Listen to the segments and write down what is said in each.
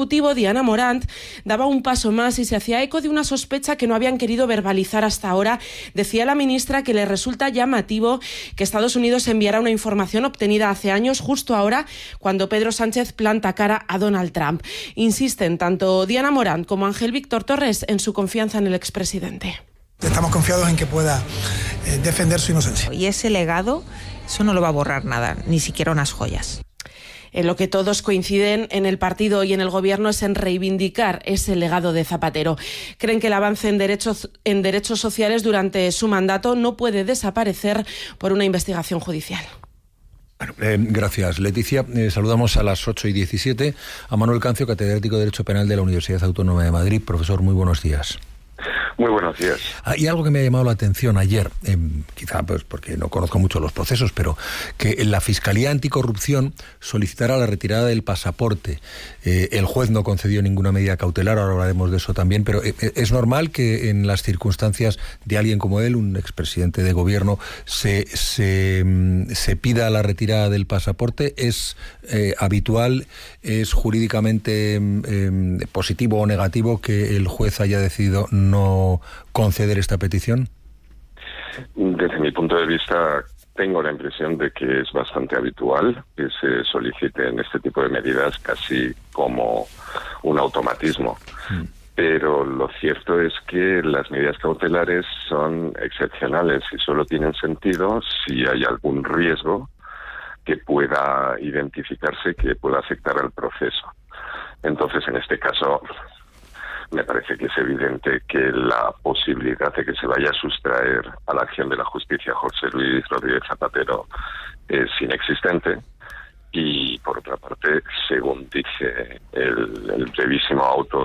Ejecutivo, Diana Morant, daba un paso más y se hacía eco de una sospecha que no habían querido verbalizar hasta ahora. Decía la ministra que le resulta llamativo que Estados Unidos enviara una información obtenida hace años, justo ahora, cuando Pedro Sánchez planta cara a Donald Trump. Insisten tanto Diana Morant como Ángel Víctor Torres en su confianza en el expresidente. Estamos confiados en que pueda defender su inocencia. Y ese legado, eso no lo va a borrar nada, ni siquiera unas joyas. En lo que todos coinciden en el partido y en el gobierno es en reivindicar ese legado de Zapatero. Creen que el avance en derechos sociales durante su mandato no puede desaparecer por una investigación judicial. Gracias, Leticia. Saludamos a las 8:17 a Manuel Cancio, catedrático de Derecho Penal de la Universidad Autónoma de Madrid. Profesor, muy buenos días. Muy buenos días. Hay algo que me ha llamado la atención ayer, quizá pues porque no conozco mucho los procesos, pero que la Fiscalía Anticorrupción solicitara la retirada del pasaporte. El juez no concedió ninguna medida cautelar, ahora hablaremos de eso también, pero ¿es normal que en las circunstancias de alguien como él, un expresidente de gobierno, se pida la retirada del pasaporte? ¿Es habitual, es jurídicamente positivo o negativo que el juez haya decidido no conceder esta petición? Desde mi punto de vista, tengo la impresión de que es bastante habitual que se soliciten este tipo de medidas casi como un automatismo. Pero lo cierto es que las medidas cautelares son excepcionales y solo tienen sentido si hay algún riesgo que pueda identificarse que pueda afectar al proceso. Entonces, en este caso, me parece que es evidente que la posibilidad de que se vaya a sustraer a la acción de la justicia José Luis Rodríguez Zapatero es inexistente. Y, por otra parte, según dice el brevísimo auto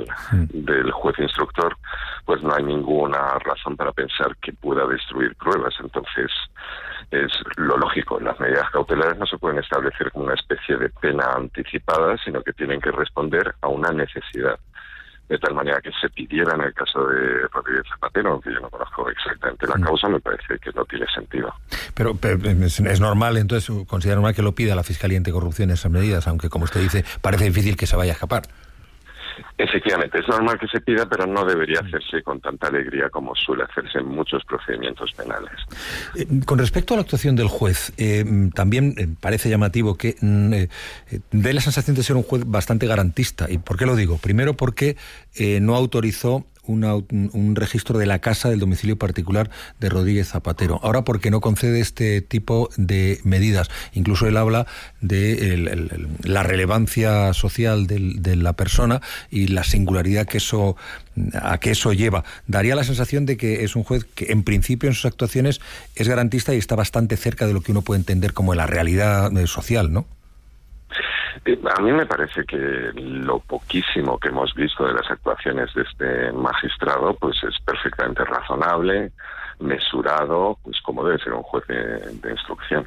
del juez instructor, pues no hay ninguna razón para pensar que pueda destruir pruebas. Entonces, es lo lógico. Las medidas cautelares no se pueden establecer como una especie de pena anticipada, sino que tienen que responder a una necesidad. De tal manera que se pidiera en el caso de Rodríguez Zapatero, aunque yo no conozco exactamente la causa, me parece que no tiene sentido. Pero es normal, entonces, considera normal que lo pida la Fiscalía Anticorrupción esas medidas, aunque, como usted dice, parece difícil que se vaya a escapar. Efectivamente, es normal que se pida, pero no debería hacerse con tanta alegría como suele hacerse en muchos procedimientos penales. Con respecto a la actuación del juez, también parece llamativo que dé la sensación de ser un juez bastante garantista. ¿Y por qué lo digo? Primero porque no autorizó un registro de la casa del domicilio particular de Rodríguez Zapatero. Ahora, porque no concede este tipo de medidas. Incluso él habla de la relevancia social de la persona y la singularidad a que eso lleva. Daría la sensación de que es un juez que, en principio, en sus actuaciones es garantista y está bastante cerca de lo que uno puede entender como la realidad social, ¿no? A mí me parece que lo poquísimo que hemos visto de las actuaciones de este magistrado pues es perfectamente razonable, mesurado, pues como debe ser un juez de instrucción.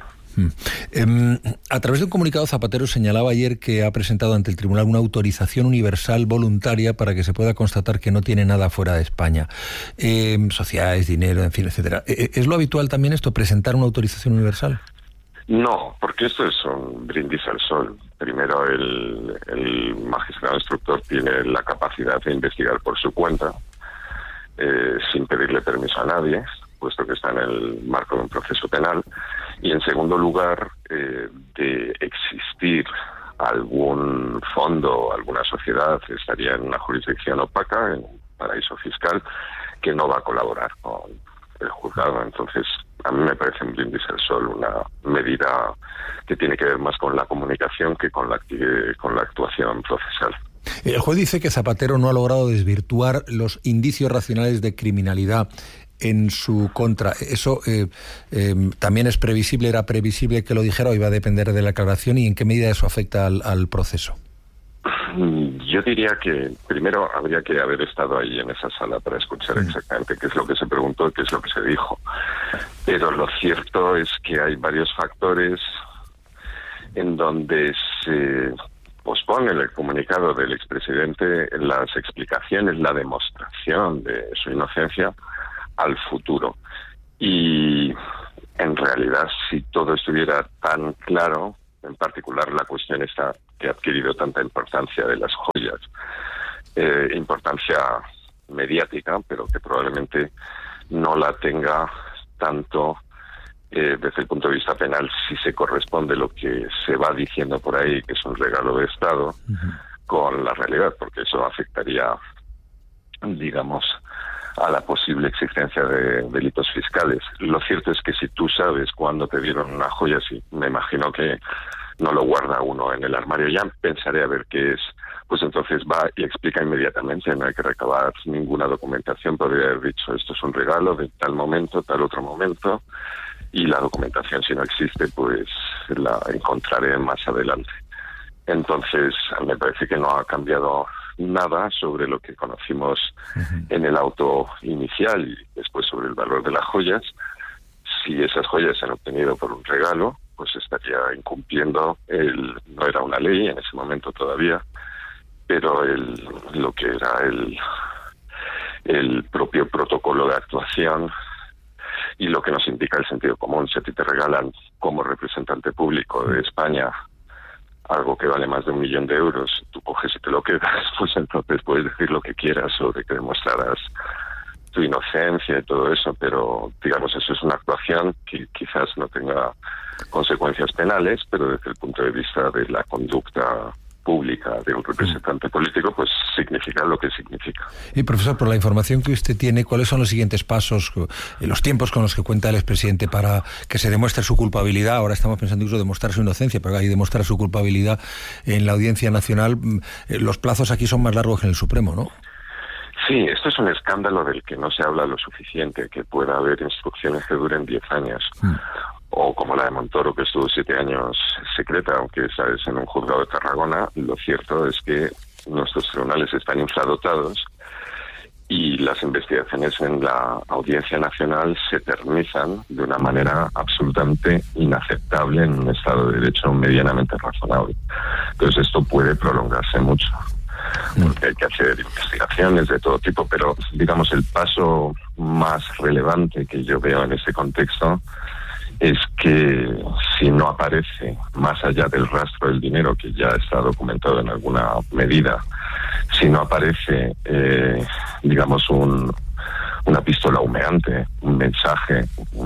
A través de un comunicado, Zapatero señalaba ayer que ha presentado ante el tribunal una autorización universal voluntaria para que se pueda constatar que no tiene nada fuera de España. Sociedades, dinero, en fin, etcétera. ¿Es lo habitual también esto, presentar una autorización universal? No, porque esto es un brindis al sol. Primero, el magistrado instructor tiene la capacidad de investigar por su cuenta, sin pedirle permiso a nadie, puesto que está en el marco de un proceso penal. Y, en segundo lugar, de existir algún fondo, alguna sociedad, estaría en una jurisdicción opaca, en un paraíso fiscal, que no va a colaborar con el juzgado. Entonces, a mí me parece un brindis al sol, una medida que tiene que ver más con la comunicación que con la actuación procesal. El juez dice que Zapatero no ha logrado desvirtuar los indicios racionales de criminalidad en su contra. ¿Eso también es previsible, era previsible que lo dijera o iba a depender de la aclaración? ¿Y en qué medida eso afecta al proceso? Yo diría que primero habría que haber estado ahí en esa sala para escuchar exactamente qué es lo que se preguntó y qué es lo que se dijo. Pero lo cierto es que hay varios factores en donde se pospone el comunicado del expresidente, las explicaciones, la demostración de su inocencia al futuro. Y en realidad, si todo estuviera tan claro, en particular la cuestión esta que ha adquirido tanta importancia de las joyas, importancia mediática, pero que probablemente no la tenga tanto desde el punto de vista penal, si se corresponde lo que se va diciendo por ahí, que es un regalo de Estado, con la realidad, porque eso afectaría, digamos, a la posible existencia de delitos fiscales. Lo cierto es que si tú sabes cuándo te dieron una joya, sí, me imagino que no lo guarda uno en el armario, ya pensaré a ver qué es, pues entonces va y explica inmediatamente, no hay que recabar ninguna documentación, podría haber dicho esto es un regalo de tal momento, tal otro momento, y la documentación, si no existe, pues la encontraré más adelante. Entonces, me parece que no ha cambiado nada sobre lo que conocimos en el auto inicial y después sobre el valor de las joyas. Si esas joyas se han obtenido por un regalo, pues estaría incumpliendo no era una ley en ese momento todavía, pero lo que era el propio protocolo de actuación y lo que nos indica el sentido común. Si a ti te regalan como representante público de España algo que vale más de 1 millón de euros, tú coges y te lo quedas, pues entonces puedes decir lo que quieras sobre que demostrarás tu inocencia y todo eso, pero digamos eso es una actuación que quizás no tenga consecuencias penales, pero desde el punto de vista de la conducta pública de un representante político, pues significa lo que significa. Y profesor, por la información que usted tiene, ¿cuáles son los siguientes pasos, los tiempos con los que cuenta el expresidente para que se demuestre su culpabilidad? Ahora estamos pensando incluso demostrar su inocencia, pero hay que demostrar su culpabilidad en la Audiencia Nacional. Los plazos aquí son más largos que en el Supremo, ¿no? Sí, esto es un escándalo del que no se habla lo suficiente, que pueda haber instrucciones que duren 10 años. O como la de Montoro, que estuvo 7 años secreta, aunque esa es en un juzgado de Tarragona. Lo cierto es que nuestros tribunales están infradotados y las investigaciones en la Audiencia Nacional se eternizan de una manera absolutamente inaceptable en un Estado de Derecho medianamente razonable. Entonces esto puede prolongarse mucho, porque hay que hacer investigaciones de todo tipo, pero digamos el paso más relevante que yo veo en este contexto es que si no aparece, más allá del rastro del dinero, que ya está documentado en alguna medida, si no aparece, digamos, una pistola humeante, un mensaje,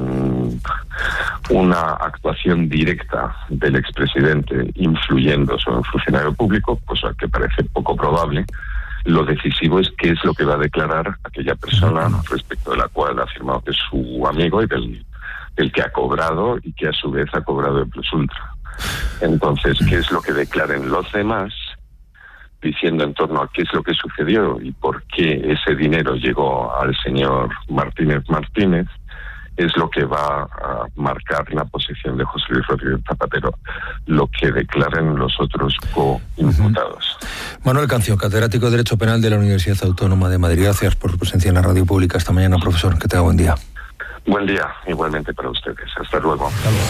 una actuación directa del expresidente influyendo sobre un funcionario público, cosa que parece poco probable, lo decisivo es qué es lo que va a declarar aquella persona respecto de la cual ha afirmado que es su amigo y del que ha cobrado y que a su vez ha cobrado el plus ultra. Entonces, ¿qué es lo que declaren los demás diciendo en torno a qué es lo que sucedió y por qué ese dinero llegó al señor Martínez? Es lo que va a marcar la posición de José Luis Rodríguez Zapatero, lo que declaren los otros coimputados. Manuel Cancio, catedrático de Derecho Penal de la Universidad Autónoma de Madrid. Gracias por su presencia en la radio pública esta mañana, profesor. Que tenga buen día. Buen día, igualmente para ustedes. Hasta luego.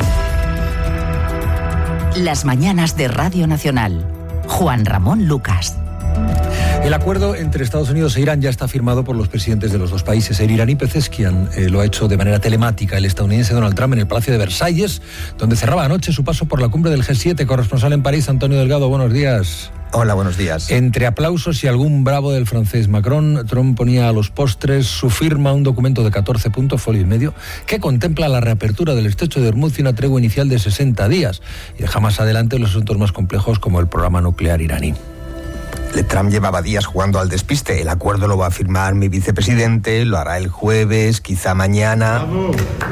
Las mañanas de Radio Nacional. Juan Ramón Lucas. El acuerdo entre Estados Unidos e Irán ya está firmado por los presidentes de los dos países. El iraní Pezeshkian lo ha hecho de manera telemática. El estadounidense Donald Trump en el Palacio de Versalles, donde cerraba anoche su paso por la cumbre del G7. Corresponsal en París, Antonio Delgado, buenos días. Hola, buenos días. Entre aplausos y algún bravo del francés Macron, Trump ponía a los postres su firma, un documento de 14 puntos, folio y medio, que contempla la reapertura del estrecho de Hormuz y una tregua inicial de 60 días. Y deja más adelante los asuntos más complejos como el programa nuclear iraní. Trump llevaba días jugando al despiste. El acuerdo lo va a firmar mi vicepresidente, lo hará el jueves, quizá mañana. ¡Bravo!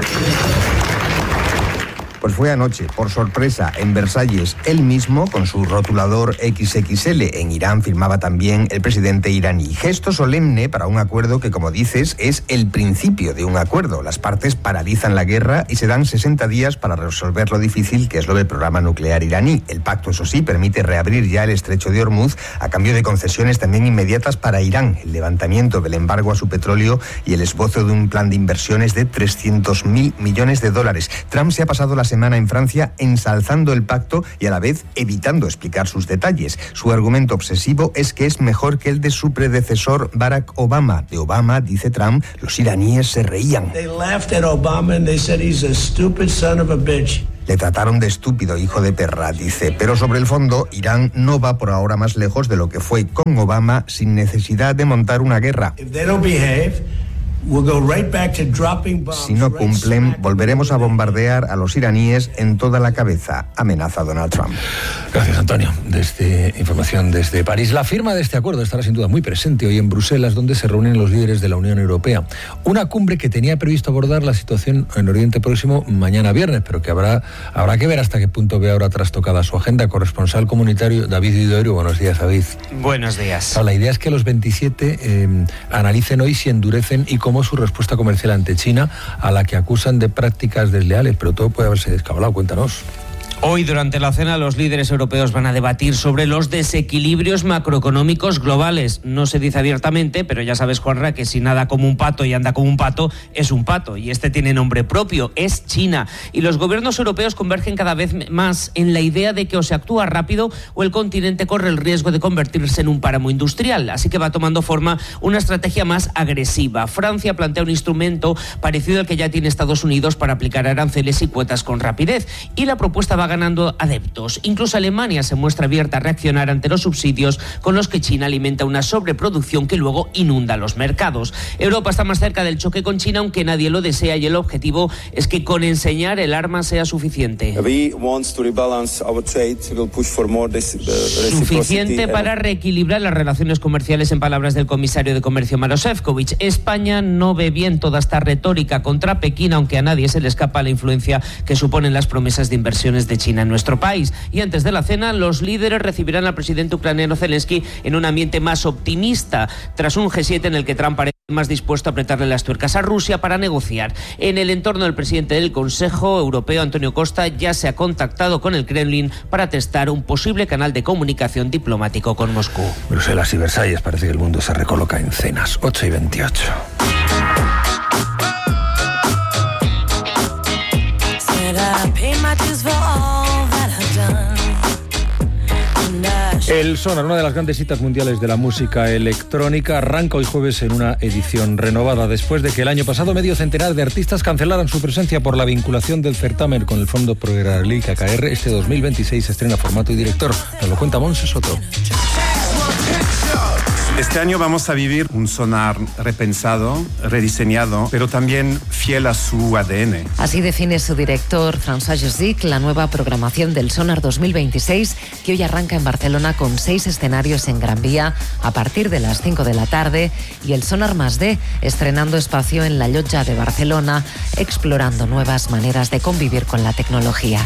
Pues fue anoche, por sorpresa, en Versalles. Él mismo, con su rotulador XXL. En Irán firmaba también el presidente iraní. Gesto solemne para un acuerdo que, como dices, es el principio de un acuerdo. Las partes paralizan la guerra y se dan 60 días para resolver lo difícil que es lo del programa nuclear iraní. El pacto, eso sí, permite reabrir ya el estrecho de Hormuz a cambio de concesiones también inmediatas para Irán, el levantamiento del embargo a su petróleo y el esbozo de un plan de inversiones de $300.000 millones. Trump se ha pasado la semana en Francia ensalzando el pacto y a la vez evitando explicar sus detalles. Su argumento obsesivo es que es mejor que el de su predecesor Barack Obama. De Obama, dice Trump, los iraníes se reían. They laughed at Obama and they said he's a stupid son of a bitch. Le trataron de estúpido hijo de perra, dice. Pero sobre el fondo, Irán no va por ahora más lejos de lo que fue con Obama sin necesidad de montar una guerra. Si no cumplen, volveremos a bombardear a los iraníes en toda la cabeza, amenaza Donald Trump. Gracias, Antonio. Información desde París. La firma de este acuerdo estará sin duda muy presente hoy en Bruselas, donde se reúnen los líderes de la Unión Europea. Una cumbre que tenía previsto abordar la situación en Oriente Próximo mañana viernes, pero que habrá que ver hasta qué punto ve ahora trastocada su agenda. Corresponsal comunitario David Vidoiro. Buenos días, David. Buenos días. La idea es que los 27 analicen hoy si endurecen y cómo su respuesta comercial ante China, a la que acusan de prácticas desleales, pero todo puede haberse descabalado. Cuéntanos. Hoy, durante la cena, los líderes europeos van a debatir sobre los desequilibrios macroeconómicos globales. No se dice abiertamente, pero ya sabes, Juanra, que si nada como un pato y anda como un pato, es un pato. Y este tiene nombre propio, es China. Y los gobiernos europeos convergen cada vez más en la idea de que o se actúa rápido o el continente corre el riesgo de convertirse en un páramo industrial. Así que va tomando forma una estrategia más agresiva. Francia plantea un instrumento parecido al que ya tiene Estados Unidos para aplicar aranceles y cuotas con rapidez. Y la propuesta va ganando adeptos. Incluso Alemania se muestra abierta a reaccionar ante los subsidios con los que China alimenta una sobreproducción que luego inunda los mercados. Europa está más cerca del choque con China, aunque nadie lo desea, y el objetivo es que con enseñar el arma sea suficiente. Suficiente para reequilibrar las relaciones comerciales, en palabras del comisario de Comercio Maroš Šefčovič. España no ve bien toda esta retórica contra Pekín, aunque a nadie se le escapa la influencia que suponen las promesas de inversiones de China en nuestro país. Y antes de la cena, los líderes recibirán al presidente ucraniano Zelensky en un ambiente más optimista, tras un G7 en el que Trump parece más dispuesto a apretarle las tuercas a Rusia para negociar. En el entorno del presidente del Consejo Europeo, Antonio Costa, ya se ha contactado con el Kremlin para testar un posible canal de comunicación diplomático con Moscú. Bruselas y Versalles, parece que el mundo se recoloca en cenas. 8:28. El Sonar, una de las grandes citas mundiales de la música electrónica, arranca hoy jueves en una edición renovada, después de que el año pasado medio centenar de artistas cancelaran su presencia por la vinculación del certamen con el Fondo Progreralic AKR. Este 2026 estrena formato y director. Nos lo cuenta Montse Soto. Este año vamos a vivir un Sonar repensado, rediseñado, pero también fiel a su ADN. Así define su director, François Josic, la nueva programación del Sonar 2026, que hoy arranca en Barcelona con 6 escenarios en Gran Vía a partir de las 5 de la tarde, y el Sonar +D, estrenando espacio en la Llotja de Barcelona, explorando nuevas maneras de convivir con la tecnología.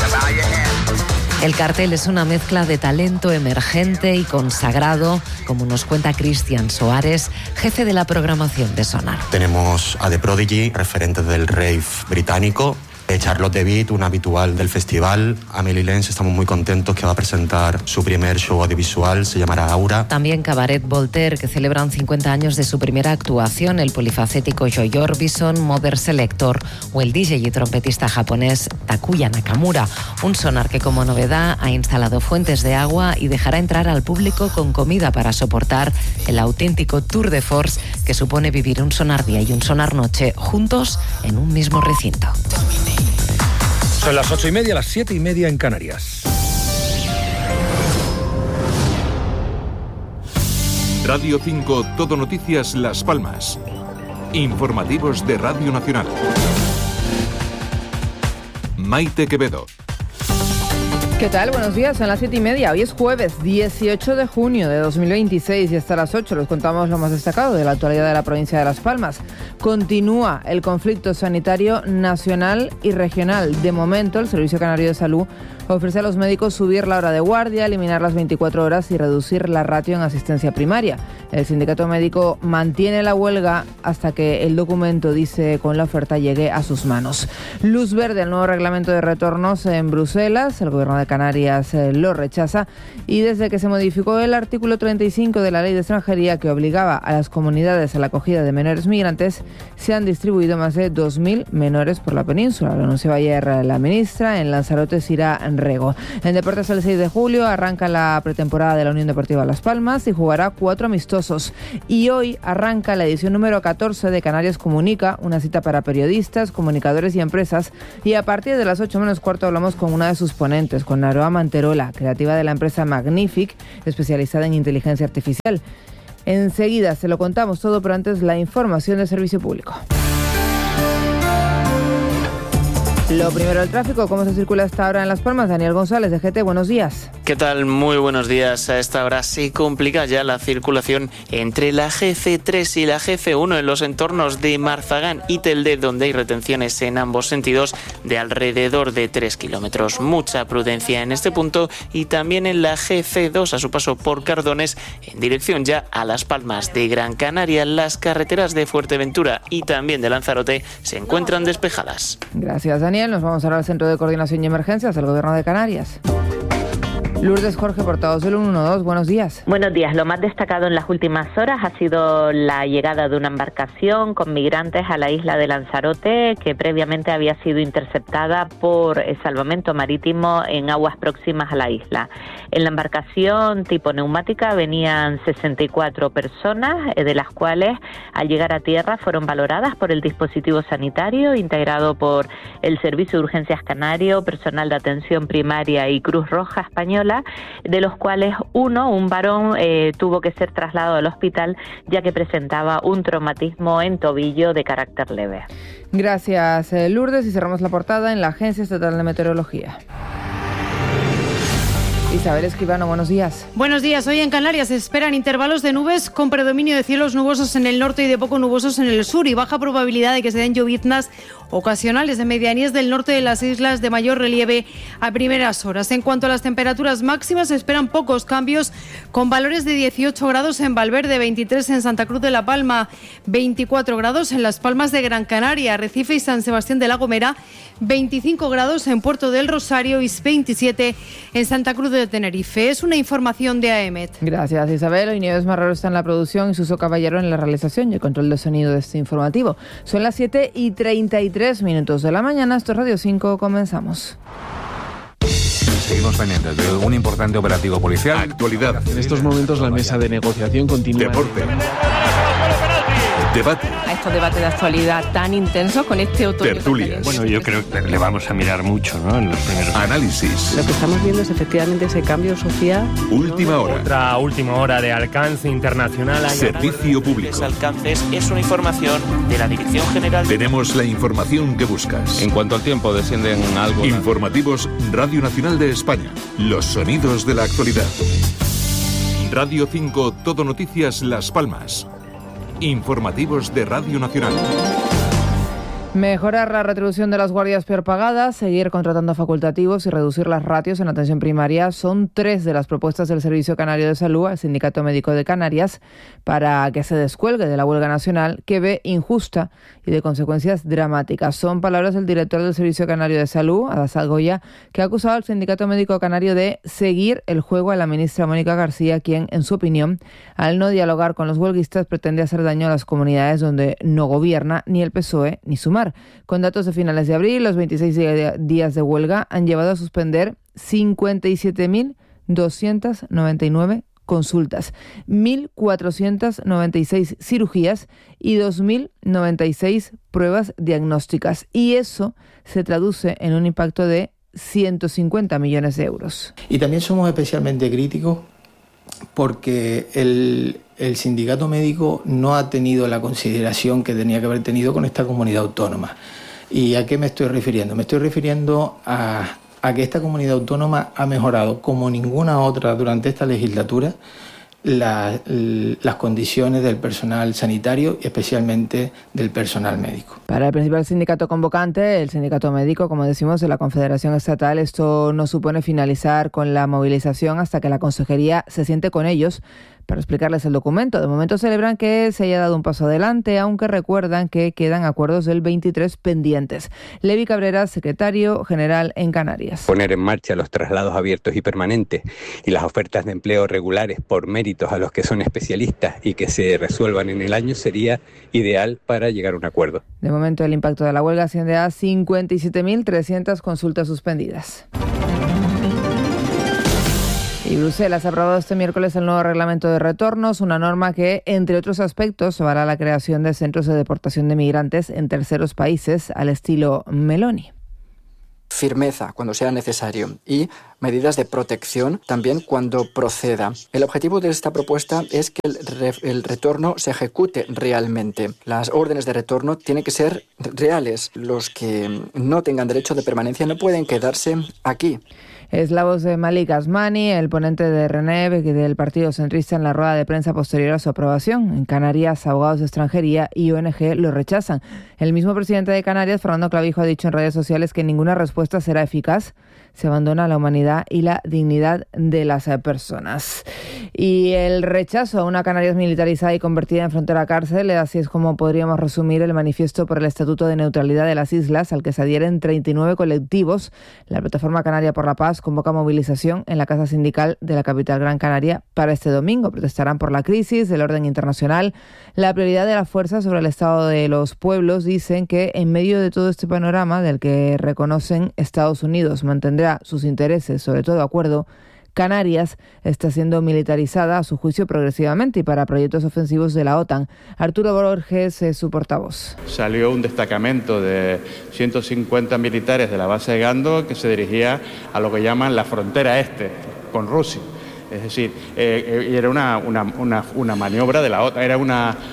El cartel es una mezcla de talento emergente y consagrado, como nos cuenta Cristian Soares, jefe de la programación de Sonar. Tenemos a The Prodigy, referente del rave británico, Charlotte DeWitt, una habitual del festival. Amelie Lenz, estamos muy contentos, que va a presentar su primer show audiovisual, se llamará Aura. También Cabaret Voltaire, que celebran 50 años de su primera actuación, el polifacético Joy Orbison, Mother Selector o el DJ y trompetista japonés Takuya Nakamura. Un Sonar que, como novedad, ha instalado fuentes de agua y dejará entrar al público con comida para soportar el auténtico tour de force que supone vivir un Sonar día y un Sonar noche juntos en un mismo recinto. Son las 8:30, las 7:30 en Canarias. Radio 5, Todo Noticias Las Palmas. Informativos de Radio Nacional. Maite Quevedo. ¿Qué tal? Buenos días, son las 7:30. Hoy es jueves 18 de junio de 2026 y hasta las 8 les contamos lo más destacado de la actualidad de la provincia de Las Palmas. Continúa el conflicto sanitario nacional y regional. De momento, el Servicio Canario de Salud ofrece a los médicos subir la hora de guardia, eliminar las 24 horas y reducir la ratio en asistencia primaria. El sindicato médico mantiene la huelga hasta que el documento, dice, con la oferta llegue a sus manos. Luz verde al nuevo reglamento de retornos en Bruselas. El gobierno de Canarias lo rechaza. Y desde que se modificó el artículo 35 de la Ley de Extranjería, que obligaba a las comunidades a la acogida de menores migrantes, se han distribuido más de 2.000 menores por la península. Lo anunció ayer la ministra en Lanzarote, Sira Rego. En deportes, el 6 de julio arranca la pretemporada de la Unión Deportiva Las Palmas y jugará 4 amistosos. Y hoy arranca la edición número 14 de Canarias Comunica, una cita para periodistas, comunicadores y empresas. Y a partir de las 8 menos cuarto hablamos con una de sus ponentes, con Naroa Manterola, creativa de la empresa Magnific, especializada en inteligencia artificial. Enseguida se lo contamos todo, pero antes la información del servicio público. Lo primero, el tráfico. ¿Cómo se circula hasta ahora en Las Palmas? Daniel González, de GT, buenos días. ¿Qué tal? Muy buenos días. A esta hora se complica ya la circulación entre la GC3 y la GC1 en los entornos de Marzagán y Telde, donde hay retenciones en ambos sentidos de alrededor de 3 kilómetros. Mucha prudencia en este punto, y también en la GC2 a su paso por Cardones en dirección ya a Las Palmas de Gran Canaria. Las carreteras de Fuerteventura y también de Lanzarote se encuentran despejadas. Gracias, Daniel. Nos vamos ahora al Centro de Coordinación y Emergencias del Gobierno de Canarias. Lourdes Jorge, portavoz del 112, buenos días. Buenos días. Lo más destacado en las últimas horas ha sido la llegada de una embarcación con migrantes a la isla de Lanzarote, que previamente había sido interceptada por salvamento marítimo en aguas próximas a la isla. En la embarcación tipo neumática venían 64 personas, de las cuales al llegar a tierra fueron valoradas por el dispositivo sanitario integrado por el Servicio de Urgencias Canario, personal de atención primaria y Cruz Roja Española, de los cuales un varón, tuvo que ser trasladado al hospital ya que presentaba un traumatismo en tobillo de carácter leve. Gracias, Lourdes, y cerramos la portada en la Agencia Estatal de Meteorología. Isabel Escribano, buenos días. Buenos días. Hoy en Canarias se esperan intervalos de nubes con predominio de cielos nubosos en el norte y de poco nubosos en el sur, y baja probabilidad de que se den lloviznas ocasionales de medianías del norte de las islas de mayor relieve a primeras horas. En cuanto a las temperaturas máximas, se esperan pocos cambios, con valores de 18 grados en Valverde, 23 en Santa Cruz de la Palma, 24 grados en Las Palmas de Gran Canaria, Arrecife y San Sebastián de la Gomera, 25 grados en Puerto del Rosario y 27 en Santa Cruz de Tenerife. Es una información de AEMET. Gracias, Isabel. Hoy Nieves Marrero está en la producción y Suso Caballero en la realización y el control de sonido de este informativo. Son las 7:33 de la mañana. Esto es Radio 5. Comenzamos. Seguimos pendientes de un importante operativo policial. Actualidad. En estos momentos la mesa de negociación continúa. Deporte. Debate. A estos debates de actualidad tan intensos con este otoño. Tertulias. Bueno, yo creo que le vamos a mirar mucho, ¿no? En los primeros análisis. Lo que estamos viendo es efectivamente ese cambio social. Última hora. Otra última hora de alcance internacional. Servicio público. Alcances es una información de la Dirección General. Tenemos la información que buscas. En cuanto al tiempo, descienden algo. Informativos Radio Nacional de España. Los sonidos de la actualidad. Radio 5, Todo Noticias Las Palmas. Informativos de Radio Nacional. Mejorar la retribución de las guardias peor pagadas, seguir contratando facultativos y reducir las ratios en atención primaria son 3 de las propuestas del Servicio Canario de Salud al Sindicato Médico de Canarias para que se descuelgue de la huelga nacional, que ve injusta y de consecuencias dramáticas. Son palabras del director del Servicio Canario de Salud, Adasal Goya, que ha acusado al Sindicato Médico Canario de seguir el juego a la ministra Mónica García, quien, en su opinión, al no dialogar con los huelguistas, pretende hacer daño a las comunidades donde no gobierna ni el PSOE ni Sumar. Con datos de finales de abril, los 26 días de huelga han llevado a suspender 57.299 consultas, 1.496 cirugías y 2.096 pruebas diagnósticas. Y eso se traduce en un impacto de 150 millones de euros. Y también somos especialmente críticos porque el sindicato médico no ha tenido la consideración que tenía que haber tenido con esta comunidad autónoma. ¿Y a qué me estoy refiriendo? Me estoy refiriendo a que esta comunidad autónoma ha mejorado como ninguna otra durante esta legislatura las condiciones del personal sanitario y especialmente del personal médico. Para el principal sindicato convocante, el sindicato médico, como decimos, de la Confederación Estatal, esto no supone finalizar con la movilización hasta que la consejería se siente con ellos para explicarles el documento. De momento celebran que se haya dado un paso adelante, aunque recuerdan que quedan acuerdos del 23 pendientes. Levi Cabrera, secretario general en Canarias. Poner en marcha los traslados abiertos y permanentes y las ofertas de empleo regulares por méritos a los que son especialistas y que se resuelvan en el año sería ideal para llegar a un acuerdo. De momento el impacto de la huelga asciende a 57.300 consultas suspendidas. Y Bruselas ha aprobado este miércoles el nuevo reglamento de retornos, una norma que, entre otros aspectos, avala la creación de centros de deportación de migrantes en terceros países al estilo Meloni. Firmeza cuando sea necesario y medidas de protección también cuando proceda. El objetivo de esta propuesta es que el retorno se ejecute realmente. Las órdenes de retorno tienen que ser reales. Los que no tengan derecho de permanencia no pueden quedarse aquí. Es la voz de Malik Asmani, el ponente de RENEV del partido centrista en la rueda de prensa posterior a su aprobación. En Canarias, abogados de extranjería y ONG lo rechazan. El mismo presidente de Canarias, Fernando Clavijo, ha dicho en redes sociales que ninguna respuesta será eficaz. Se abandona la humanidad y la dignidad de las personas. Y el rechazo a una Canarias militarizada y convertida en frontera cárcel, así es como podríamos resumir el manifiesto por el Estatuto de Neutralidad de las Islas, al que se adhieren 39 colectivos. La Plataforma Canaria por la Paz convoca movilización en la Casa Sindical de la capital Gran Canaria para este domingo. Protestarán por la crisis, el orden internacional, la prioridad de la fuerza sobre el estado de los pueblos. Dicen que en medio de todo este panorama del que reconocen Estados Unidos mantendrá sus intereses, sobre todo de acuerdo, Canarias está siendo militarizada a su juicio progresivamente y para proyectos ofensivos de la OTAN. Arturo Borges es su portavoz. Salió un destacamento de 150 militares de la base de Gando que se dirigía a lo que llaman la frontera este con Rusia. Es decir, era una maniobra de la OTAN, era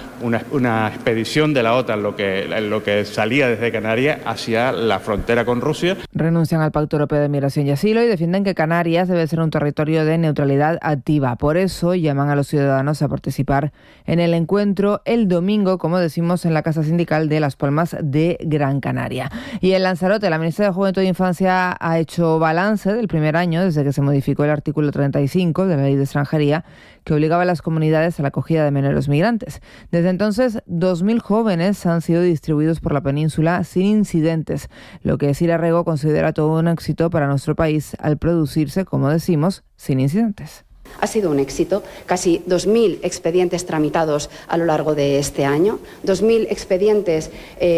una expedición de la OTAN lo que salía desde Canarias hacia la frontera con Rusia. Renuncian al Pacto Europeo de Migración y Asilo y defienden que Canarias debe ser un territorio de neutralidad activa. Por eso llaman a los ciudadanos a participar en el encuentro el domingo, como decimos, en la Casa Sindical de Las Palmas de Gran Canaria. Y en Lanzarote, la ministra de Juventud e Infancia ha hecho balance del primer año desde que se modificó el artículo 35 de la Ley de Extranjería, que obligaba a las comunidades a la acogida de menores migrantes. Desde entonces, 2.000 jóvenes han sido distribuidos por la península sin incidentes, lo que Sira Rego considera todo un éxito para nuestro país al producirse, como decimos, sin incidentes. Ha sido un éxito, casi 2.000 expedientes tramitados a lo largo de este año, 2.000 expedientes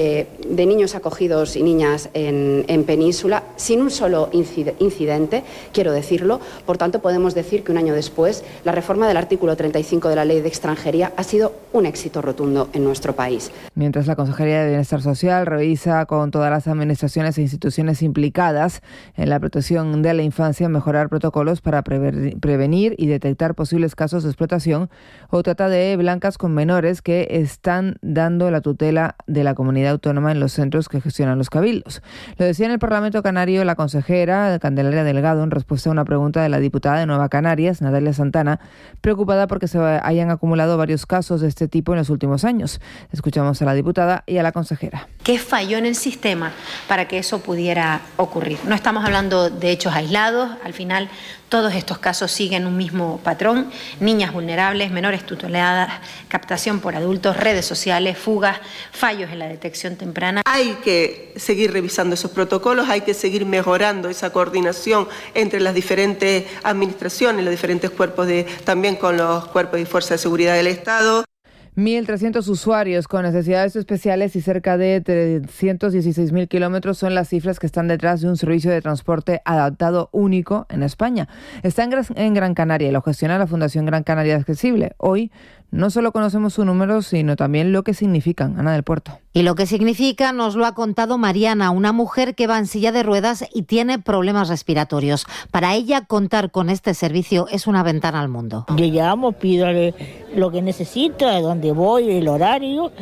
de niños acogidos y niñas en península, sin un solo incidente, quiero decirlo. Por tanto, podemos decir que un año después, la reforma del artículo 35 de la Ley de Extranjería ha sido un éxito rotundo en nuestro país. Mientras la Consejería de Bienestar Social revisa con todas las administraciones e instituciones implicadas en la protección de la infancia mejorar protocolos para prevenir y detectar posibles casos de explotación o trata de blancas con menores que están dando la tutela de la comunidad autónoma en los centros que gestionan los cabildos. Lo decía en el Parlamento Canario la consejera Candelaria Delgado en respuesta a una pregunta de la diputada de Nueva Canarias, Natalia Santana, preocupada porque se hayan acumulado varios casos de este tipo en los últimos años. Escuchamos a la diputada y a la consejera. ¿Qué falló en el sistema para que eso pudiera ocurrir? No estamos hablando de hechos aislados, al final todos estos casos siguen un mismo patrón: niñas vulnerables, menores tuteladas, captación por adultos, redes sociales, fugas, fallos en la detección temprana. Hay que seguir revisando esos protocolos, hay que seguir mejorando esa coordinación entre las diferentes administraciones, los diferentes cuerpos también con los cuerpos y fuerzas de seguridad del Estado. 1.300 usuarios con necesidades especiales y cerca de 316.000 kilómetros son las cifras que están detrás de un servicio de transporte adaptado único en España. Está en Gran Canaria y lo gestiona la Fundación Gran Canaria Accesible. Hoy no solo conocemos su número, sino también lo que significan. Ana del Puerto. Y lo que significa nos lo ha contado Mariana, una mujer que va en silla de ruedas y tiene problemas respiratorios. Para ella, contar con este servicio es una ventana al mundo. Yo llamo, pido lo que necesita, a dónde voy, el horario.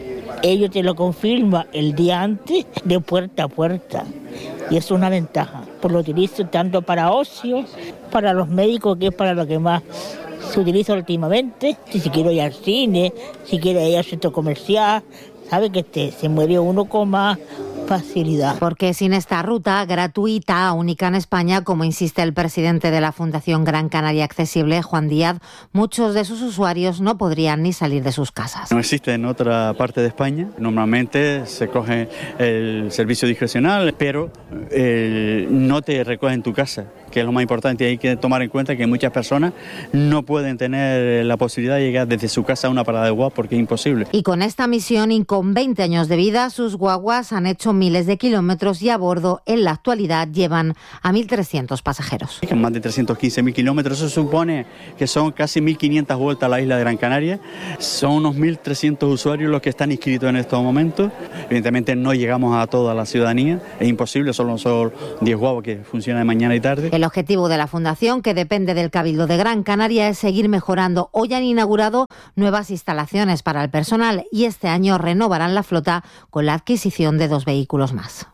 Ellos te lo confirman el día antes, de puerta a puerta. Y es una ventaja. Pues lo utilizo tanto para ocio, para los médicos, que es para lo que más se utiliza últimamente. Si quiero ir al cine, si quiero ir al centro comercial, sabe que se mueve uno con más facilidad. Porque sin esta ruta gratuita, única en España, como insiste el presidente de la Fundación Gran Canaria Accesible, Juan Díaz, muchos de sus usuarios no podrían ni salir de sus casas. No existe en otra parte de España. Normalmente se coge el servicio discrecional, pero no te recoge en tu casa, que es lo más importante. Hay que tomar en cuenta que muchas personas no pueden tener la posibilidad de llegar desde su casa a una parada de guagua porque es imposible. Y con esta misión y con 20 años de vida, sus guaguas han hecho miles de kilómetros y a bordo en la actualidad llevan a 1.300 pasajeros. Más de 315.000 kilómetros, eso supone que son casi 1.500 vueltas a la isla de Gran Canaria. Son unos 1.300 usuarios los que están inscritos en estos momentos. Evidentemente no llegamos a toda la ciudadanía, es imposible, solo son 10 guaguas que funcionan de mañana y tarde. El objetivo de la Fundación, que depende del Cabildo de Gran Canaria, es seguir mejorando. Hoy han inaugurado nuevas instalaciones para el personal y este año renovarán la flota con la adquisición de 2 vehículos más.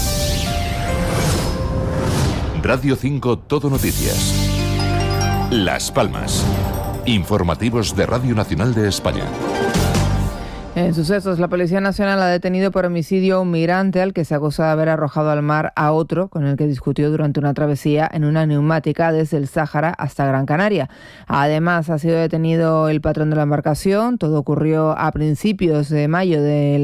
Radio 5 Todo Noticias. Las Palmas. Informativos de Radio Nacional de España. En sucesos, la Policía Nacional ha detenido por homicidio a un migrante al que se acusa de haber arrojado al mar a otro con el que discutió durante una travesía en una neumática desde el Sáhara hasta Gran Canaria. Además, ha sido detenido el patrón de la embarcación. Todo ocurrió a principios de mayo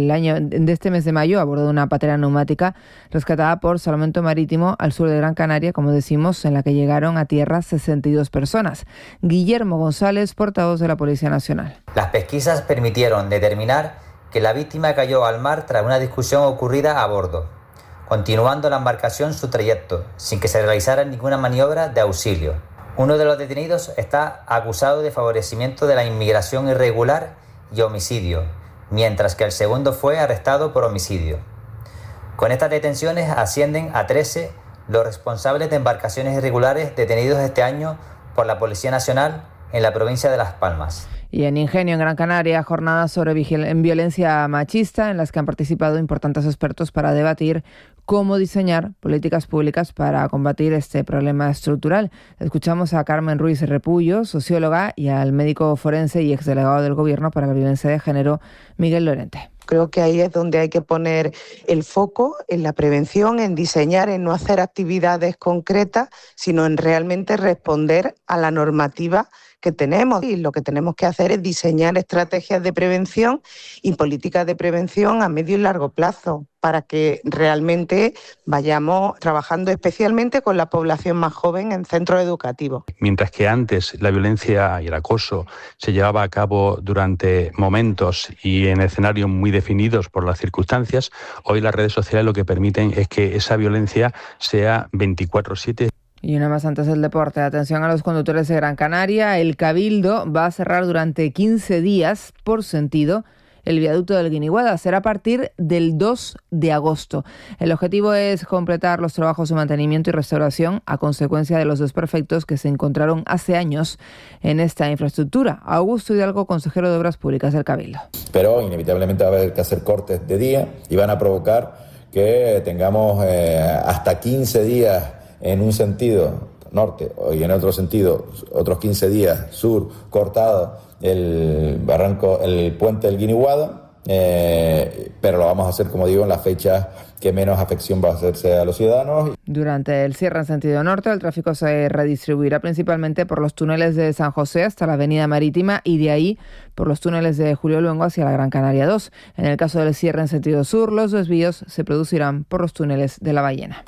de este mes de mayo a bordo de una patera neumática rescatada por Salvamento Marítimo al sur de Gran Canaria, como decimos, en la que llegaron a tierra 62 personas. Guillermo González, portavoz de la Policía Nacional. Las pesquisas permitieron determinar que la víctima cayó al mar tras una discusión ocurrida a bordo, continuando la embarcación su trayecto, sin que se realizara ninguna maniobra de auxilio. Uno de los detenidos está acusado de favorecimiento de la inmigración irregular y homicidio, mientras que el segundo fue arrestado por homicidio. Con estas detenciones ascienden a 13 los responsables de embarcaciones irregulares detenidos este año por la Policía Nacional en la provincia de Las Palmas. Y en Ingenio, en Gran Canaria, jornadas sobre violencia machista en las que han participado importantes expertos para debatir cómo diseñar políticas públicas para combatir este problema estructural. Escuchamos a Carmen Ruiz Repullo, socióloga, y al médico forense y exdelegado del Gobierno para la Violencia de Género, Miguel Lorente. Creo que ahí es donde hay que poner el foco, en la prevención, en diseñar, en no hacer actividades concretas, sino en realmente responder a la normativa que tenemos. Y lo que tenemos que hacer es diseñar estrategias de prevención y políticas de prevención a medio y largo plazo, para que realmente vayamos trabajando especialmente con la población más joven en centros educativos. Mientras que antes la violencia y el acoso se llevaba a cabo durante momentos y en escenarios muy definidos por las circunstancias, hoy las redes sociales lo que permiten es que esa violencia sea 24/7. Y una más antes del deporte. Atención a los conductores de Gran Canaria. El Cabildo va a cerrar durante 15 días por sentido el viaducto del Guiniguada. Será a partir del 2 de agosto. El objetivo es completar los trabajos de mantenimiento y restauración a consecuencia de los desperfectos que se encontraron hace años en esta infraestructura. Augusto Hidalgo, consejero de Obras Públicas del Cabildo. Pero inevitablemente va a haber que hacer cortes de día y van a provocar que tengamos hasta 15 días en un sentido norte y en otro sentido otros 15 días sur cortado el puente del Guiniguada, pero lo vamos a hacer, como digo, en las fechas que menos afección va a hacerse a los ciudadanos. Durante el cierre en sentido norte, el tráfico se redistribuirá principalmente por los túneles de San José hasta la Avenida Marítima y de ahí por los túneles de Julio Luengo hacia la Gran Canaria 2. En el caso del cierre en sentido sur, los desvíos se producirán por los túneles de La Ballena.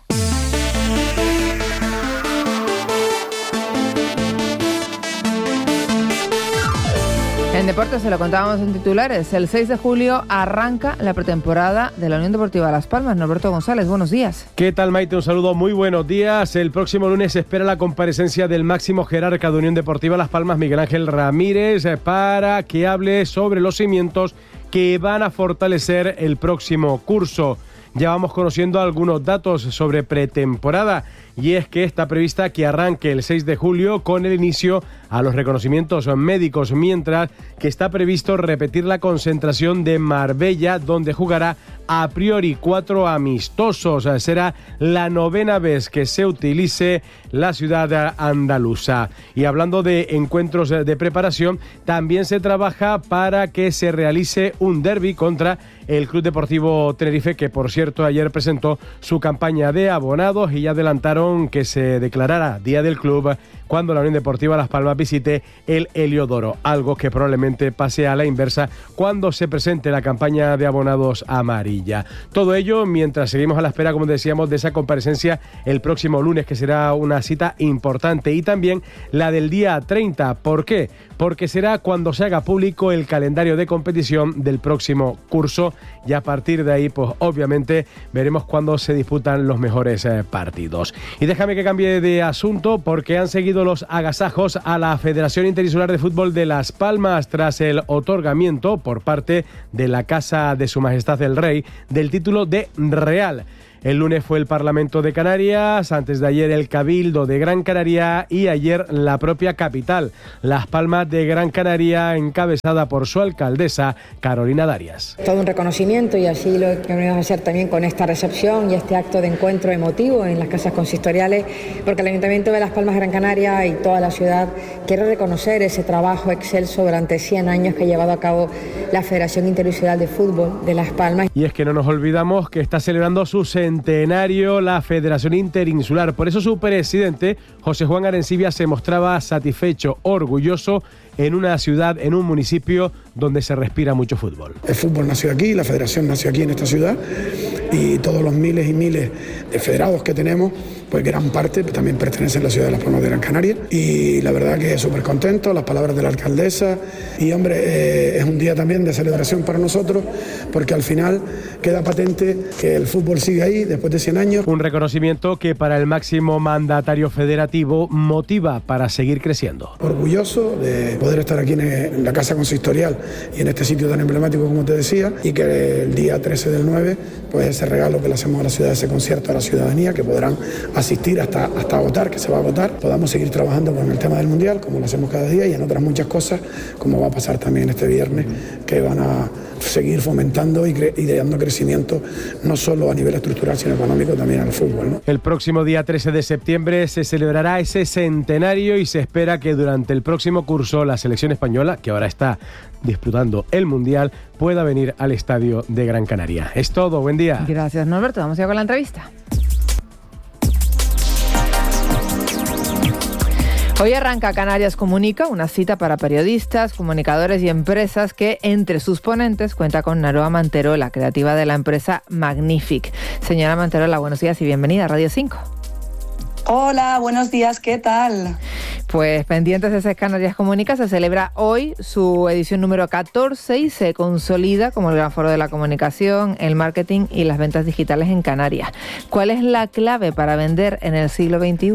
En deportes se lo contábamos en titulares. El 6 de julio arranca la pretemporada de la Unión Deportiva Las Palmas. Norberto González, buenos días. ¿Qué tal, Maite? Un saludo, muy buenos días. El próximo lunes se espera la comparecencia del máximo jerarca de Unión Deportiva Las Palmas, Miguel Ángel Ramírez, para que hable sobre los cimientos que van a fortalecer el próximo curso. Ya vamos conociendo algunos datos sobre pretemporada y es que está prevista que arranque el 6 de julio con el inicio a los reconocimientos médicos, mientras que está previsto repetir la concentración de Marbella, donde jugará a priori 4 amistosos. Será la 9ª vez que se utilice la ciudad andaluza. Y hablando de encuentros de preparación, también se trabaja para que se realice un derbi contra el Club Deportivo Tenerife, que por cierto ayer presentó su campaña de abonados y ya adelantaron que se declarará Día del Club cuando la Unión Deportiva Las Palmas visite el Heliodoro, algo que probablemente pase a la inversa cuando se presente la campaña de abonados amarilla. Todo ello mientras seguimos a la espera, como decíamos, de esa comparecencia el próximo lunes, que será una cita importante, y también la del día 30. ¿Por qué? Porque será cuando se haga público el calendario de competición del próximo curso, y a partir de ahí, pues obviamente veremos cuándo se disputan los mejores partidos. Y déjame que cambie de asunto, porque han seguido los agasajos a la Federación Interinsular de Fútbol de Las Palmas tras el otorgamiento por parte de la Casa de Su Majestad el Rey del título de Real. El lunes fue el Parlamento de Canarias, antes de ayer el Cabildo de Gran Canaria y ayer la propia capital, Las Palmas de Gran Canaria, encabezada por su alcaldesa, Carolina Darias. Todo un reconocimiento, y así lo que vamos a hacer también con esta recepción y este acto de encuentro emotivo en las casas consistoriales, porque el Ayuntamiento de Las Palmas de Gran Canaria y toda la ciudad quiere reconocer ese trabajo excelso durante 100 años que ha llevado a cabo la Federación Interinsular de Fútbol de Las Palmas. Y es que no nos olvidamos que está celebrando su centenario la Federación Interinsular. Por eso su presidente, José Juan Arencibia, se mostraba satisfecho, orgulloso en una ciudad, en un municipio donde se respira mucho fútbol. El fútbol nació aquí, la federación nació aquí en esta ciudad, y todos los miles y miles de federados que tenemos, pues gran parte también pertenecen a la ciudad de Las Palmas de Gran Canaria, y la verdad que súper contento, las palabras de la alcaldesa, y hombre, es un día también de celebración para nosotros, porque al final queda patente que el fútbol sigue ahí después de 100 años. Un reconocimiento que para el máximo mandatario federativo motiva para seguir creciendo. Orgulloso de poder estar aquí en la Casa Consistorial y en este sitio tan emblemático como te decía, y que el día 13 del 9, pues ese regalo que le hacemos a la ciudad, ese concierto a la ciudadanía, que podrán asistir hasta agotar, que se va a agotar, podamos seguir trabajando con el tema del Mundial, como lo hacemos cada día, y en otras muchas cosas, como va a pasar también este viernes, que van a seguir fomentando y dando crecimiento, no solo a nivel estructural, sino económico también al fútbol, ¿no? El próximo día 13 de septiembre se celebrará ese centenario, y se espera que durante el próximo curso la selección española, que ahora está disputando el Mundial, pueda venir al estadio de Gran Canaria. Es todo, buen día. Gracias, Norberto. Vamos ya con la entrevista. Hoy arranca Canarias Comunica, una cita para periodistas, comunicadores y empresas que entre sus ponentes cuenta con Naroa Manterola, creativa de la empresa Magnific. Señora Manterola, buenos días y bienvenida a Radio 5. Hola, buenos días, ¿qué tal? Pues pendientes de ese Canarias Comunica, se celebra hoy su edición número 14 y se consolida como el gran foro de la comunicación, el marketing y las ventas digitales en Canarias. ¿Cuál es la clave para vender en el siglo XXI?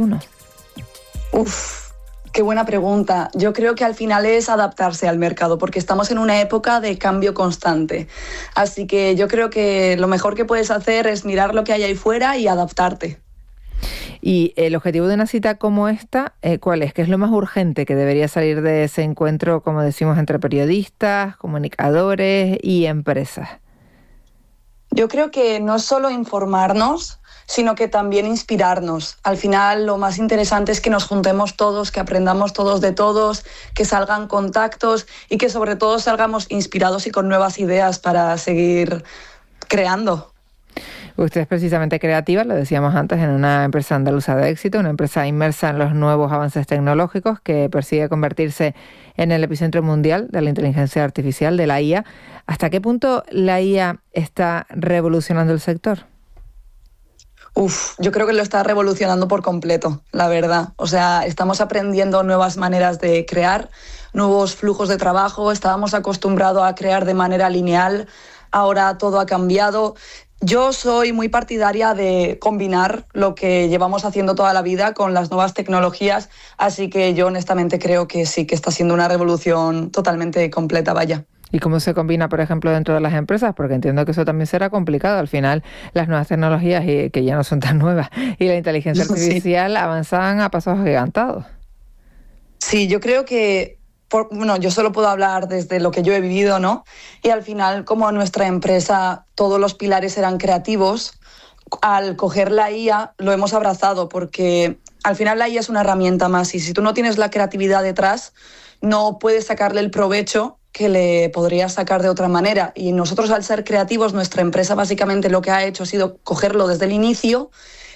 Qué buena pregunta. Yo creo que al final es adaptarse al mercado, porque estamos en una época de cambio constante. Así que yo creo que lo mejor que puedes hacer es mirar lo que hay ahí fuera y adaptarte. Y el objetivo de una cita como esta, ¿cuál es? ¿Qué es lo más urgente que debería salir de ese encuentro, como decimos, entre periodistas, comunicadores y empresas? Yo creo que no es solo informarnos, sino que también inspirarnos. Al final lo más interesante es que nos juntemos todos, que aprendamos todos de todos, que salgan contactos y que sobre todo salgamos inspirados y con nuevas ideas para seguir creando. Usted es precisamente creativa, lo decíamos antes, en una empresa andaluza de éxito, una empresa inmersa en los nuevos avances tecnológicos que persigue convertirse en el epicentro mundial de la inteligencia artificial, de la IA. ¿Hasta qué punto la IA está revolucionando el sector? Yo creo que lo está revolucionando por completo, la verdad. O sea, estamos aprendiendo nuevas maneras de crear, nuevos flujos de trabajo. Estábamos acostumbrados a crear de manera lineal, ahora todo ha cambiado. Yo soy muy partidaria de combinar lo que llevamos haciendo toda la vida con las nuevas tecnologías, así que yo honestamente creo que sí, que está siendo una revolución totalmente completa, vaya. ¿Y cómo se combina, por ejemplo, dentro de las empresas? Porque entiendo que eso también será complicado. Al final, las nuevas tecnologías, que ya no son tan nuevas, y la inteligencia artificial avanzan a pasos agigantados. Sí, yo creo que, yo solo puedo hablar desde lo que yo he vivido, ¿no? Y al final, como en nuestra empresa todos los pilares eran creativos, al coger la IA lo hemos abrazado, porque al final la IA es una herramienta más, y si tú no tienes la creatividad detrás, no puedes sacarle el provecho que le podrías sacar de otra manera. Y nosotros, al ser creativos, nuestra empresa básicamente lo que ha hecho ha sido cogerlo desde el inicio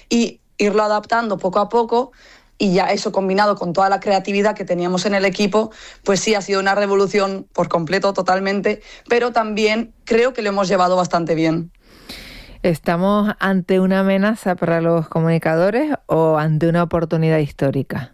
y irlo adaptando poco a poco, y ya eso combinado con toda la creatividad que teníamos en el equipo, pues sí, ha sido una revolución por completo, totalmente, pero también creo que lo hemos llevado bastante bien. ¿Estamos ante una amenaza para los comunicadores o ante una oportunidad histórica?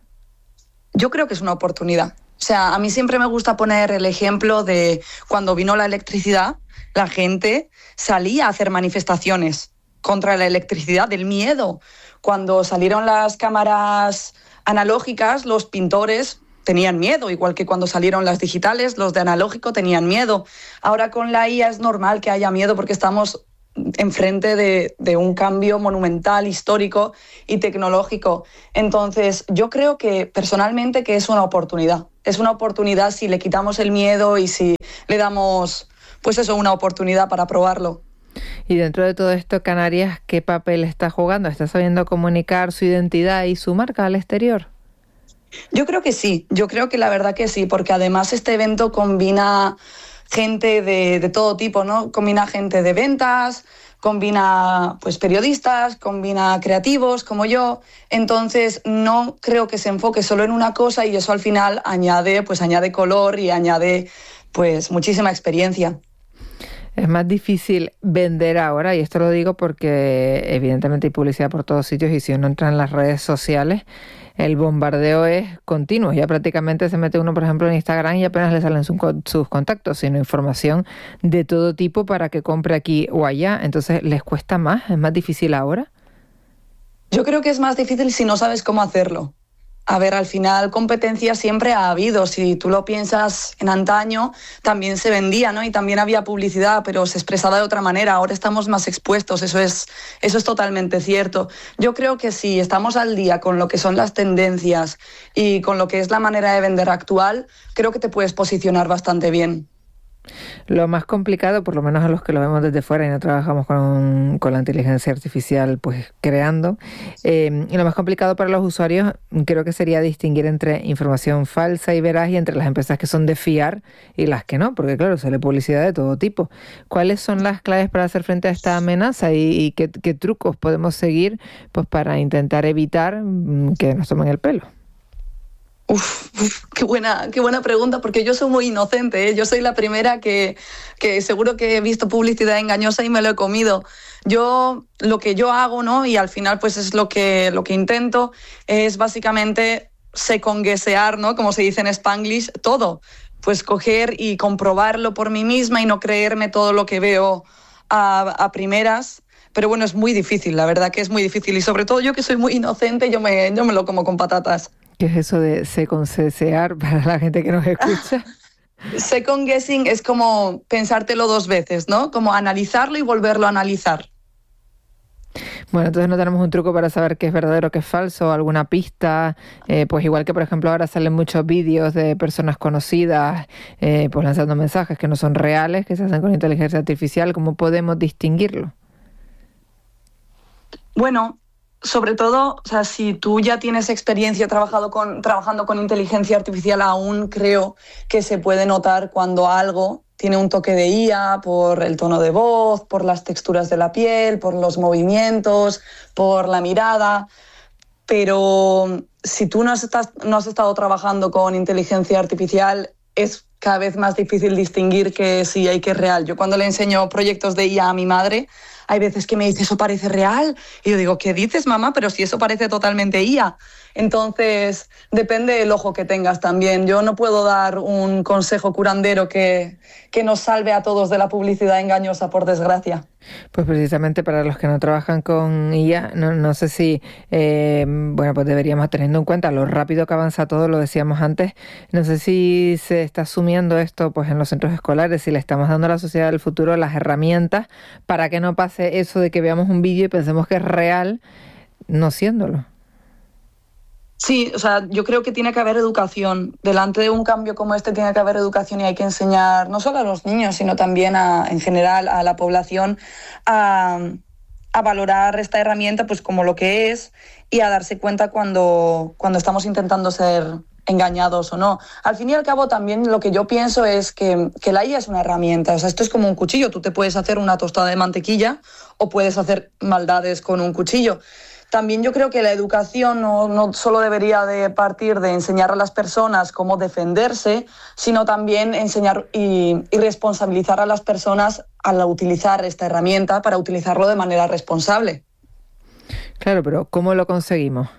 Yo creo que es una oportunidad. O sea, a mí siempre me gusta poner el ejemplo de cuando vino la electricidad, la gente salía a hacer manifestaciones contra la electricidad, del miedo. Cuando salieron las cámaras analógicas, los pintores tenían miedo, igual que cuando salieron las digitales, los de analógico tenían miedo. Ahora con la IA es normal que haya miedo, porque estamos enfrente de un cambio monumental, histórico y tecnológico. Entonces, yo creo que personalmente que es una oportunidad. Es una oportunidad si le quitamos el miedo y si le damos, pues eso, una oportunidad para probarlo. Y dentro de todo esto, Canarias, ¿qué papel está jugando? ¿Está sabiendo comunicar su identidad y su marca al exterior? Yo creo que sí, yo creo que la verdad que sí, porque además este evento combina gente de todo tipo, ¿no? Combina gente de ventas, combina pues periodistas, combina creativos como yo. Entonces no creo que se enfoque solo en una cosa, y eso al final añade color y añade pues muchísima experiencia. Es más difícil vender ahora, y esto lo digo porque evidentemente hay publicidad por todos sitios, y si uno entra en las redes sociales, el bombardeo es continuo. Ya prácticamente se mete uno, por ejemplo, en Instagram y apenas le salen sus contactos, sino información de todo tipo para que compre aquí o allá. Entonces, ¿les cuesta más? ¿Es más difícil ahora? Yo creo que es más difícil si no sabes cómo hacerlo. A ver, al final competencia siempre ha habido. Si tú lo piensas, en antaño también se vendía, ¿no? Y también había publicidad, pero se expresaba de otra manera. Ahora estamos más expuestos, eso es totalmente cierto. Yo creo que si estamos al día con lo que son las tendencias y con lo que es la manera de vender actual, creo que te puedes posicionar bastante bien. Lo más complicado, por lo menos a los que lo vemos desde fuera y no trabajamos con la inteligencia artificial pues creando, lo más complicado para los usuarios creo que sería distinguir entre información falsa y veraz, y entre las empresas que son de fiar y las que no, porque claro, sale publicidad de todo tipo. ¿Cuáles son las claves para hacer frente a esta amenaza y qué trucos podemos seguir pues para intentar evitar que nos tomen el pelo? Qué buena pregunta, porque yo soy muy inocente, ¿eh? Yo soy la primera que seguro que he visto publicidad engañosa y me lo he comido. Lo que yo hago, ¿no? Y al final pues es lo que intento, es básicamente second-guessear, ¿no? Como se dice en Spanglish, todo. Pues coger y comprobarlo por mí misma y no creerme todo lo que veo a primeras. Pero bueno, es muy difícil, la verdad que es muy difícil. Y sobre todo yo, que soy muy inocente, yo me lo como con patatas. ¿Qué es eso de second-guessear para la gente que nos escucha? Second guessing es como pensártelo dos veces, ¿no? Como analizarlo y volverlo a analizar. Bueno, entonces no tenemos un truco para saber qué es verdadero, qué es falso, alguna pista, pues igual que por ejemplo ahora salen muchos vídeos de personas conocidas pues lanzando mensajes que no son reales, que se hacen con inteligencia artificial. ¿Cómo podemos distinguirlo? Bueno, sobre todo, o sea, si tú ya tienes experiencia trabajando con inteligencia artificial, aún creo que se puede notar cuando algo tiene un toque de IA por el tono de voz, por las texturas de la piel, por los movimientos, por la mirada. Pero si tú no has estado trabajando con inteligencia artificial, es cada vez más difícil distinguir qué es IA y qué es real. Yo cuando le enseño proyectos de IA a mi madre, hay veces que me dice, ¿eso parece real? Y yo digo, ¿qué dices, mamá? Pero si eso parece totalmente IA. Entonces, depende del ojo que tengas también. Yo no puedo dar un consejo curandero que nos salve a todos de la publicidad engañosa, por desgracia. Pues precisamente para los que no trabajan con IA, no sé si, pues deberíamos, teniendo en cuenta lo rápido que avanza todo, lo decíamos antes, no sé si se está asumiendo esto pues en los centros escolares, si le estamos dando a la sociedad del futuro las herramientas para que no pase eso de que veamos un vídeo y pensemos que es real, no siéndolo. Sí, o sea, yo creo que tiene que haber educación. Delante de un cambio como este tiene que haber educación y hay que enseñar no solo a los niños, sino también en general a la población a valorar esta herramienta pues como lo que es y a darse cuenta cuando estamos intentando ser engañados o no. Al fin y al cabo también lo que yo pienso es que la IA es una herramienta. O sea, esto es como un cuchillo. Tú te puedes hacer una tostada de mantequilla o puedes hacer maldades con un cuchillo. También yo creo que la educación no solo debería de partir de enseñar a las personas cómo defenderse, sino también enseñar y responsabilizar a las personas al utilizar esta herramienta para utilizarlo de manera responsable. Claro, pero ¿cómo lo conseguimos?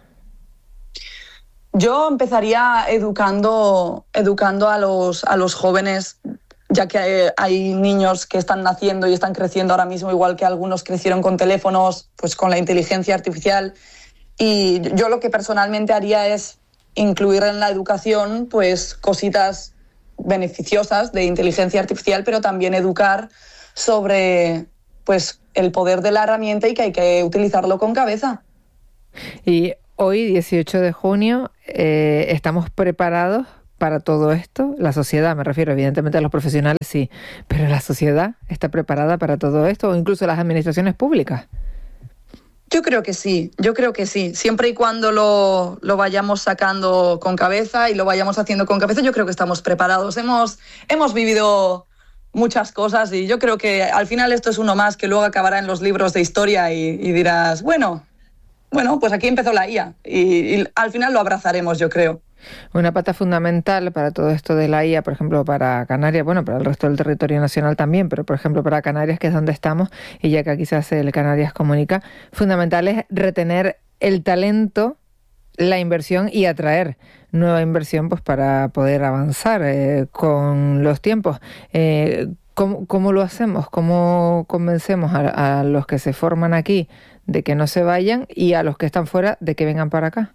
Yo empezaría educando a los jóvenes, ya que hay niños que están naciendo y están creciendo ahora mismo, igual que algunos crecieron con teléfonos, pues con la inteligencia artificial. Y yo lo que personalmente haría es incluir en la educación pues cositas beneficiosas de inteligencia artificial, pero también educar sobre pues el poder de la herramienta y que hay que utilizarlo con cabeza. Y hoy, 18 de junio, ¿estamos preparados para todo esto? La sociedad, me refiero evidentemente a los profesionales, sí, pero ¿la sociedad está preparada para todo esto o incluso las administraciones públicas? Yo creo que sí, siempre y cuando lo vayamos sacando con cabeza y lo vayamos haciendo con cabeza, yo creo que estamos preparados. Hemos vivido muchas cosas y yo creo que al final esto es uno más que luego acabará en los libros de historia y dirás, bueno, pues aquí empezó la IA y al final lo abrazaremos, yo creo. Una pata fundamental para todo esto de la IA, por ejemplo, para Canarias, bueno, para el resto del territorio nacional también, pero por ejemplo para Canarias, que es donde estamos, y ya que aquí se hace el Canarias Comunica, fundamental es retener el talento, la inversión y atraer nueva inversión pues para poder avanzar con los tiempos. ¿Cómo lo hacemos? ¿Cómo convencemos a los que se forman aquí de que no se vayan y a los que están fuera de que vengan para acá?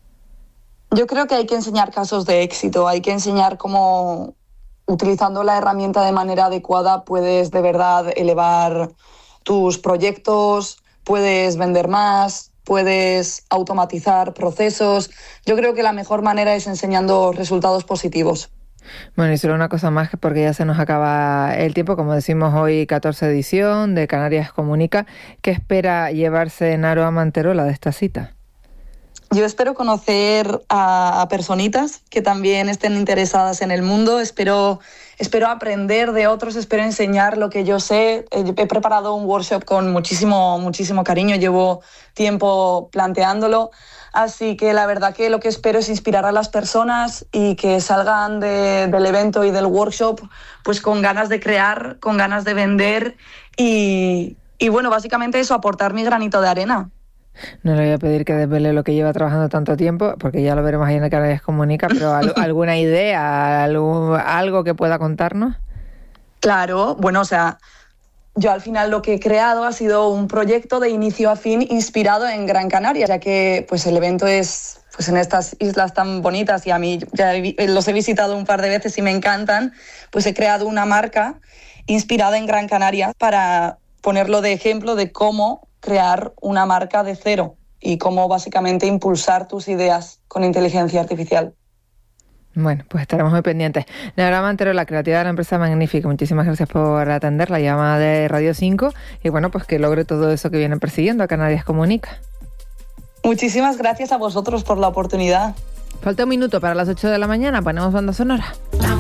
Yo creo que hay que enseñar casos de éxito, hay que enseñar cómo utilizando la herramienta de manera adecuada puedes de verdad elevar tus proyectos, puedes vender más, puedes automatizar procesos. Yo creo que la mejor manera es enseñando resultados positivos. Bueno, y solo una cosa más, porque ya se nos acaba el tiempo, como decimos hoy, 14 edición de Canarias Comunica. ¿Qué espera llevarse Naroa Manterola de esta cita? Yo espero conocer a personitas que también estén interesadas en el mundo, espero aprender de otros, espero enseñar lo que yo sé. He preparado un workshop con muchísimo cariño, llevo tiempo planteándolo, así que la verdad que lo que espero es inspirar a las personas y que salgan del evento y del workshop pues con ganas de crear, con ganas de vender y bueno, básicamente eso, aportar mi granito de arena. No le voy a pedir que desvele lo que lleva trabajando tanto tiempo, porque ya lo veremos ahí en el Canarias Comunica, pero ¿alguna idea, algo que pueda contarnos? Claro, bueno, o sea, yo al final lo que he creado ha sido un proyecto de inicio a fin inspirado en Gran Canaria, ya que pues el evento es pues en estas islas tan bonitas y a mí ya los he visitado un par de veces y me encantan, pues he creado una marca inspirada en Gran Canaria para ponerlo de ejemplo de cómo crear una marca de cero y cómo básicamente impulsar tus ideas con inteligencia artificial. Bueno, pues estaremos muy pendientes. Naroa Manterola, la creatividad de la empresa magnífica. Muchísimas gracias por atender la llamada de Radio 5 y bueno, pues que logre todo eso que vienen persiguiendo a Canarias Comunica. Muchísimas gracias a vosotros por la oportunidad. Falta un minuto para las 8 de la mañana, ponemos banda sonora.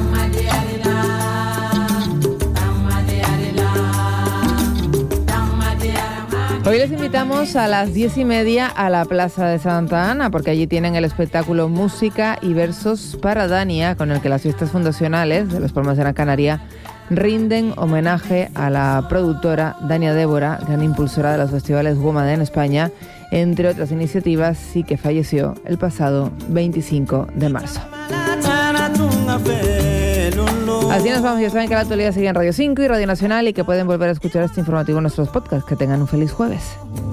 Hoy les invitamos a las 10:30 a la Plaza de Santa Ana, porque allí tienen el espectáculo Música y Versos para Dania, con el que las fiestas fundacionales de Las Palmas de Gran Canaria rinden homenaje a la productora Dania Débora, gran impulsora de los festivales Woman en España, entre otras iniciativas, y que falleció el pasado 25 de marzo. Así nos vamos. Ya saben que la actualidad sigue en Radio 5 y Radio Nacional y que pueden volver a escuchar este informativo en nuestros podcasts. Que tengan un feliz jueves.